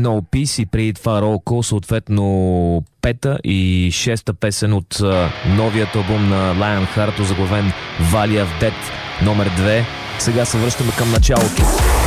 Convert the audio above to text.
No Peace и преди това Roll Call, съответно пета и шеста песен от новият албум на Lionheart, озаглавен Valley of Death номер 2. Сега се връщаме към началото.